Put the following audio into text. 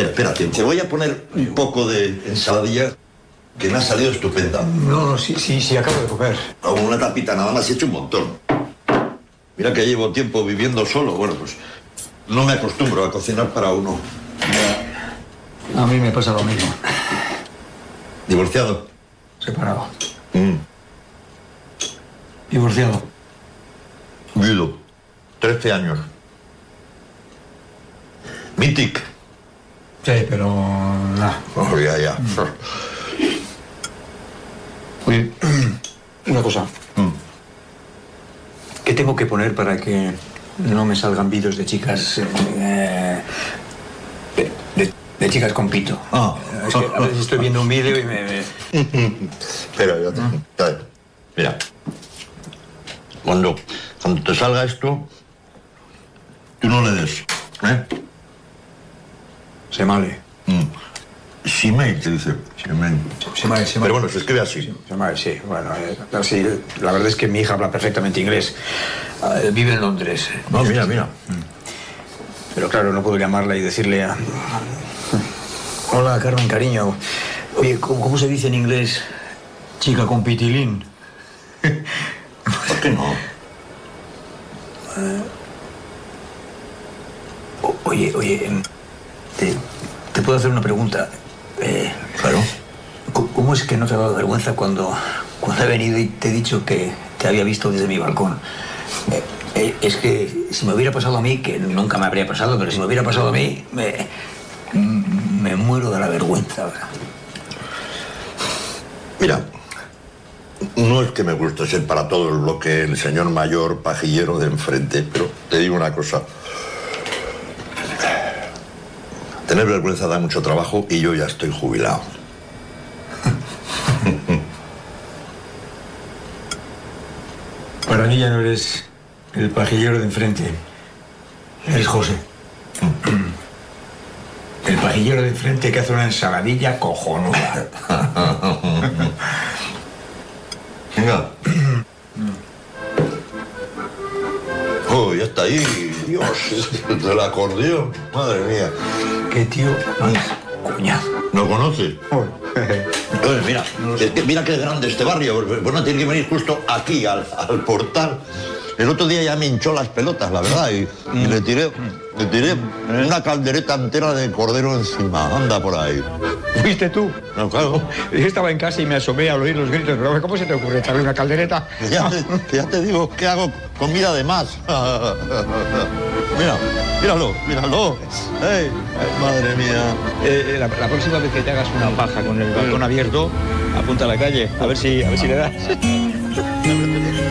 Espérate, te voy a poner un poco de ensaladilla que me ha salido estupenda. No, sí, acabo de comer. Una tapita nada más, he hecho un montón. Mira que llevo tiempo viviendo solo, bueno, pues no me acostumbro a cocinar para uno. A mí me pasa lo mismo. ¿Divorciado? Separado. Divorciado. Viudo. 13 años. Mític. Sí, pero nada. Oh, ya. Oye, una cosa. ¿Qué tengo que poner para que no me salgan vídeos de chicas... de chicas con pito? Es que a veces estoy viendo un vídeo y me... Espera, mira. Cuando te salga esto, tú no le des, ¿eh? Se male. Simei, te dice. Simei. Pero bueno, se escribe así. Simei, sí. Bueno, así, la verdad es que mi hija habla perfectamente inglés. Vive en Londres. No, mira. Pero claro, no puedo llamarla y decirle a... Hola, Carmen, cariño. Oye, ¿cómo se dice en inglés chica con pitilín? ¿Por qué no? Oye, ¿te puedo hacer una pregunta? Claro. ¿Cómo es que no te ha dado vergüenza cuando he venido y te he dicho que te había visto desde mi balcón? Es que si me hubiera pasado a mí, que nunca me habría pasado, pero si me hubiera pasado a mí, me muero de la vergüenza. Mira, no es que me guste ser para todos lo que el señor mayor pajillero de enfrente, pero te digo una cosa. Tener vergüenza da mucho trabajo y yo ya estoy jubilado. Para mí ya no eres el pajillero de enfrente. Eres José. El pajillero de enfrente que hace una ensaladilla cojonuda. Venga. Oh, ya está ahí. Dios, del acordeón. Madre mía. ¿Qué tío más cuñado? ¿No conoces? Oye, mira, es que mira qué grande este barrio. Bueno, tiene que venir justo aquí, al portal. El otro día ya me hinchó las pelotas, la verdad, y le tiré una caldereta entera de cordero encima. Anda por ahí. ¿Fuiste tú? No, claro. Yo estaba en casa y me asomé al oír los gritos. Pero ¿cómo se te ocurre echarle una caldereta? Ya te digo que hago comida de más. Míralo. Ay, madre mía. La próxima vez que te hagas una paja con el balcón abierto, apunta a la calle, a ver si le das.